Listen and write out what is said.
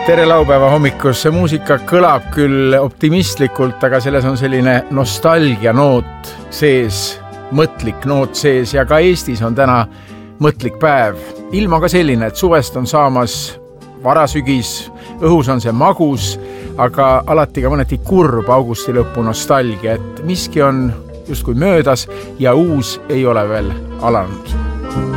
Tere laupäeva hommikus, see muusika kõlab küll optimistlikult, aga selles on selline nostalgia noot sees, mõtlik noot sees ja ka Eestis on täna mõtlik päev. Ilm on ka selline, et suvest on saamas varasügis, õhus on see magus, aga alati ka mõneti kurb augusti lõppu nostalgia, et miski on justkui möödas ja uus ei ole veel alanud.